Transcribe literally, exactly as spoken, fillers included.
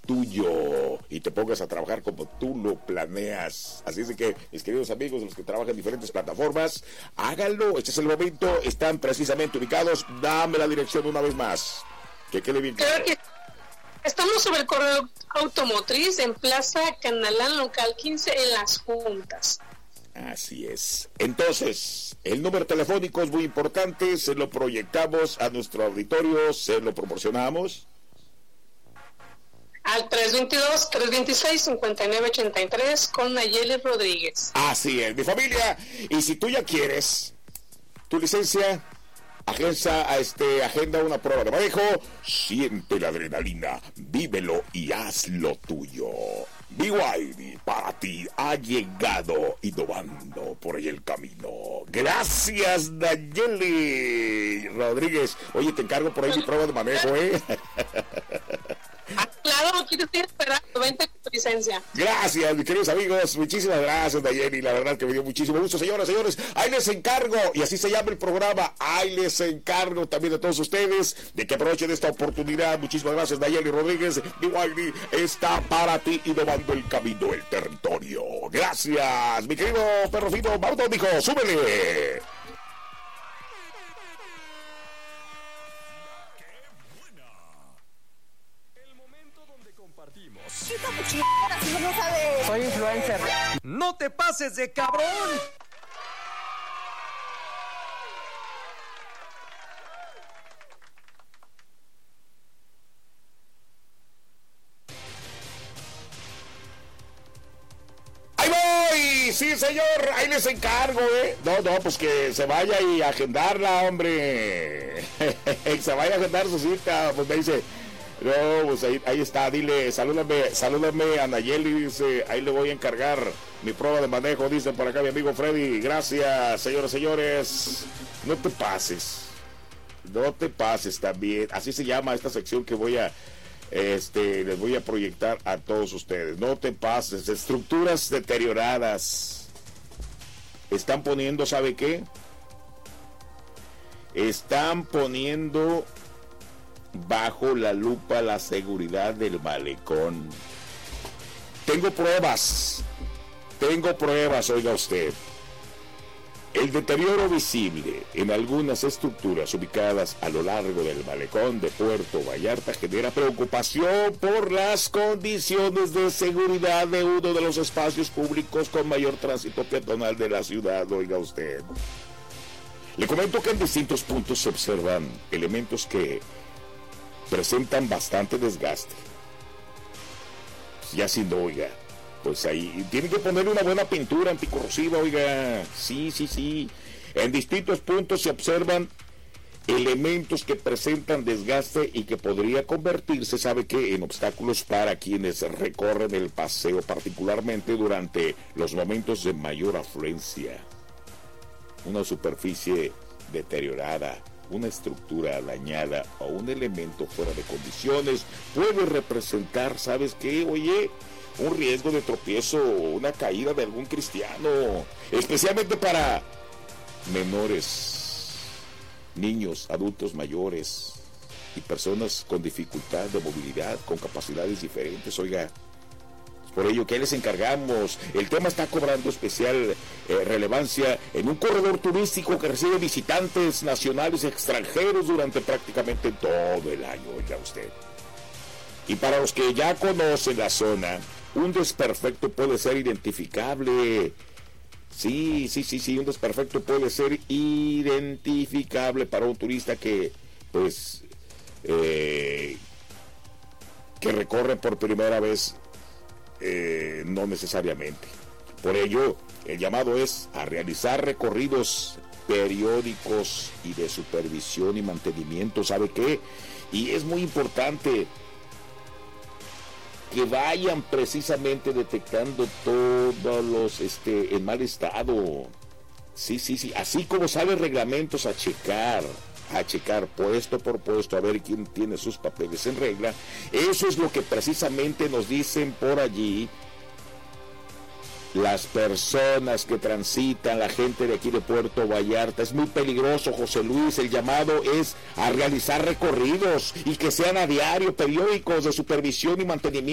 tuyo y te pongas a trabajar como tú lo planeas. Así es de que, mis queridos amigos, los que trabajan en diferentes plataformas, háganlo. Este es el momento. Están precisamente ubicados. Dame la dirección una vez más. Que quede bien claro. Creo que estamos sobre el corredor automotriz en Plaza Canalán, local quince, en Las Juntas. Así es. Entonces, el número telefónico es muy importante, se lo proyectamos a nuestro auditorio, se lo proporcionamos. Al tres veintidós, tres veintiséis, cincuenta y nueve ochenta y tres con Nayeli Rodríguez. Así es, mi familia. Y si tú ya quieres tu licencia, agencia, a este, agenda una prueba de manejo, siente la adrenalina, vívelo y haz lo tuyo. B Y D para ti ha llegado innovando por ahí el camino. Gracias, Nayeli Rodríguez. Oye, te encargo por ahí mi prueba de manejo, ¿eh? Ah, claro, aquí te estoy esperando, vente con tu licencia. Gracias, mis queridos amigos, muchísimas gracias, Nayeli, la verdad que me dio muchísimo gusto. Señoras, señores, ahí les encargo, y así se llama el programa, ahí les encargo también a todos ustedes, de que aprovechen esta oportunidad. Muchísimas gracias, Nayeli Rodríguez. B Y D está para ti, innovando el camino, el territorio. Gracias, mi querido perro fino. Vamos, mijo, súbele. Soy influencer. ¡No te pases de cabrón! ¡Ahí voy! Sí, señor, ahí les encargo, ¿eh? No, no, pues que se vaya y agendarla, hombre. Se vaya a agendar su cita, pues me dice... No, pues ahí, ahí está, dile, salúdame, salúdame a Nayeli, dice, ahí le voy a encargar mi prueba de manejo, dice por acá mi amigo Freddy. Gracias, señoras, señores. No te pases, no te pases también, así se llama esta sección que voy a, este, les voy a proyectar a todos ustedes. No te pases, estructuras deterioradas. Están poniendo, ¿sabe qué? Están poniendo bajo la lupa la seguridad del malecón. Tengo pruebas, tengo pruebas, oiga usted. El deterioro visible en algunas estructuras ubicadas a lo largo del malecón de Puerto Vallarta genera preocupación por las condiciones de seguridad de uno de los espacios públicos con mayor tránsito peatonal de la ciudad, oiga usted. Le comento que en distintos puntos se observan elementos que presentan bastante desgaste. Ya sin duda, oiga, pues ahí tienen que ponerle una buena pintura anticorrosiva, oiga. Sí, sí, sí. En distintos puntos se observan elementos que presentan desgaste y que podría convertirse, ¿sabe qué?, en obstáculos para quienes recorren el paseo, particularmente durante los momentos de mayor afluencia. Una superficie deteriorada, una estructura dañada o un elemento fuera de condiciones puede representar, ¿sabes qué? Oye, un riesgo de tropiezo o una caída de algún cristiano, especialmente para menores, niños, adultos mayores y personas con dificultad de movilidad, con capacidades diferentes, oiga. Por ello que les encargamos. El tema está cobrando especial eh, relevancia en un corredor turístico que recibe visitantes nacionales y extranjeros durante prácticamente todo el año, oiga usted. Y para los que ya conocen la zona, un desperfecto puede ser identificable. Sí, sí, sí, sí, un desperfecto puede ser identificable para un turista que, pues, eh, que recorre por primera vez. Eh, no necesariamente. Por ello, el llamado es a realizar recorridos periódicos y de supervisión y mantenimiento, ¿sabe qué? Y es muy importante que vayan precisamente detectando todos los este, en mal estado. Sí, sí, sí, así como salen reglamentos a checar, a checar puesto por puesto, a ver quién tiene sus papeles en regla. Eso es lo que precisamente nos dicen por allí las personas que transitan, la gente de aquí de Puerto Vallarta. Es muy peligroso, José Luis. El llamado es a realizar recorridos y que sean a diario, periódicos de supervisión y mantenimiento.